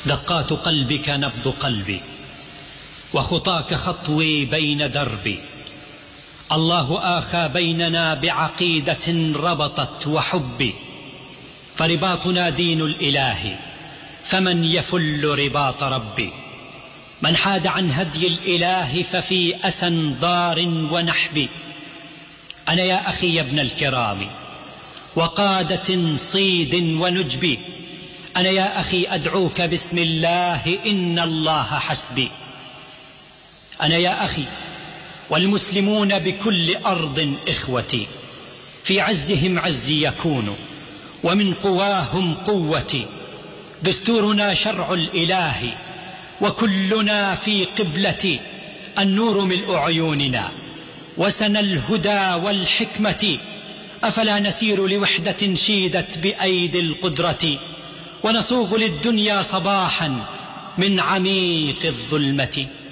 دقات قلبك نبض قلبي، وخطاك خطوي بين دربي. الله آخى بيننا بعقيدة ربطت وحب، فرباطنا دين الإله، فمن يفل رباط ربي؟ من حاد عن هدي الإله ففي أسى ضار ونحب. أنا يا أخي يا ابن الكرام وقادة صيد ونجب، أنا يا أخي أدعوك باسم الله إن الله حسبي. أنا يا أخي والمسلمون بكل أرض إخوتي، في عزهم عزي يكون ومن قواهم قوتي. دستورنا شرع الإله وكلنا في قبلتي، النور ملء عيوننا وسن الهدى والحكمة. أفلا نسير لوحدة شيدت بأيدي القدرة، ونصوغ للدنيا صباحا من عميق الظلمة.